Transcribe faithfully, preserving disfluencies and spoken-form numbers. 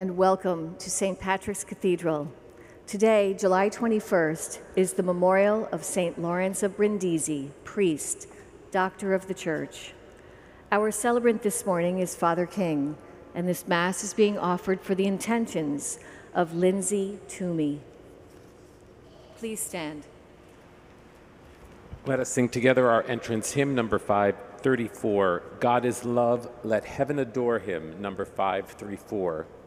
And welcome to Saint Patrick's Cathedral. Today, July twenty-first, is the memorial of Saint Lawrence of Brindisi, priest, doctor of the Church. Our celebrant this morning is Father King, and this Mass is being offered for the intentions of Lindsay Toomey. Please stand. Let us sing together our entrance hymn, number five thirty-four. God is love, let heaven adore him, number five thirty-four.